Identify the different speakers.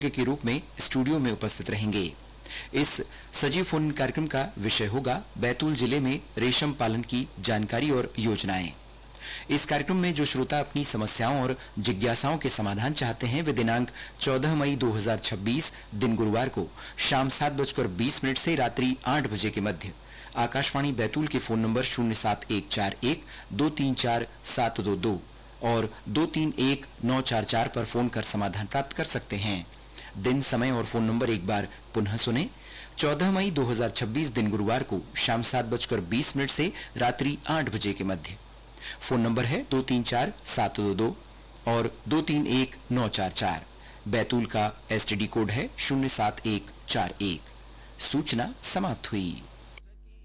Speaker 1: के रूप में स्टूडियो में उपस्थित रहेंगे। इस सजीव फोन कार्यक्रम का विषय होगा बैतूल जिले में रेशम पालन की जानकारी और योजनाएं। इस कार्यक्रम में जो श्रोता अपनी समस्याओं और जिज्ञासाओं के समाधान चाहते हैं वे दिनांक 14 मई 2026 दिन गुरुवार को शाम 7:20 से रात्रि 8 बजे के मध्य आकाशवाणी बैतूल के फोन नंबर 07141 234 722 और 231 944 पर फोन कर समाधान प्राप्त कर सकते हैं। दिन, समय और फोन नंबर एक बार पुनः सुने। 14 मई 2026 दिन गुरुवार को शाम 7:20 से रात्रि 8 बजे के मध्य। फोन नंबर है 234 722 और 231 944। बैतूल का एसटीडी कोड है 07141। सूचना समाप्त हुई।